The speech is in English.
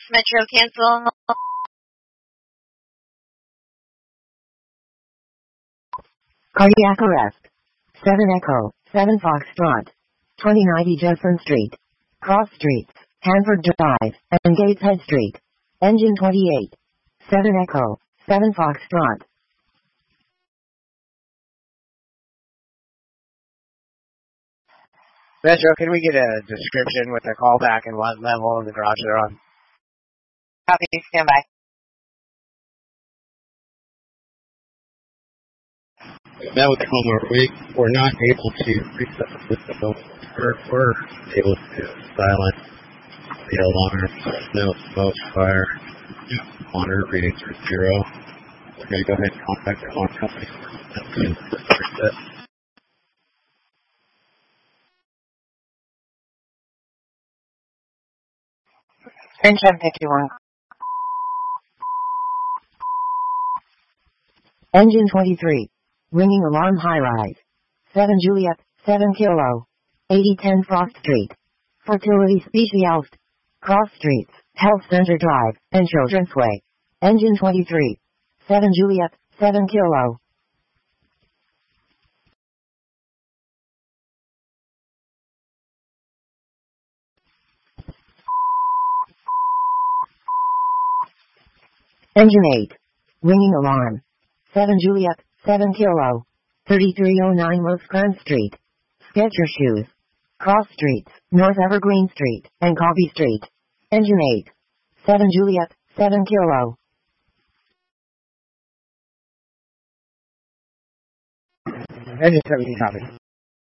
Metro cancel. Cardiac arrest. 7 Echo, 7 Foxtrot. 2090 Jefferson Street. Cross Streets, Hanford Drive, and Gateshead Street. Engine 28. 7 Echo, 7 Foxtrot. Metro, can we get a description with the callback and what level of the garage they're on? Copy, stand by. Met with the homeowner. We're not able to reset the system. We're able to silence the alarm. No smoke, fire. Monitor readings are 0. We're going to go ahead and contact the alarm company and reset. Engine 51. Engine 23. Ringing alarm high-rise. 7 Juliet, 7 Kilo. 8010 Frost Street. Fertility Specialist. Cross Streets, Health Center Drive, and Children's Way. Engine 23. 7 Juliet, 7 Kilo. Engine 8. Ringing alarm. 7 Juliet, 7 Kilo. 3309 Rosecrans Street. Sketcher Shoes. Cross Streets, North Evergreen Street, and Coffee Street. Engine 8. 7 Juliet, 7 Kilo. Engine 17 copy.